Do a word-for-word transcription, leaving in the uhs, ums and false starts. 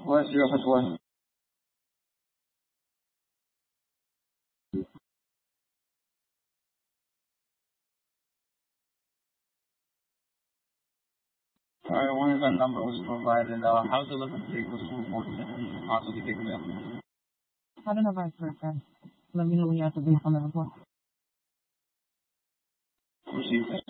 What's your fatwa? Sorry, one event number was provided. Uh, how to look at the was important and how to detect them. I don't know vice versa. Let me know when you have to be on the report. Proceed.